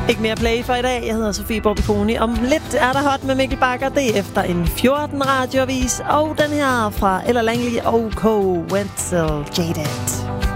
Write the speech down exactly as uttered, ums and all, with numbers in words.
Ikke mere play for i dag. Jeg hedder Sofie Borbiconi. Om lidt er der hot med Mikkel Bakker. Det er efter en fjorten radioavis. Og den her fra Ella Langley og Co. Wenzel Jaded.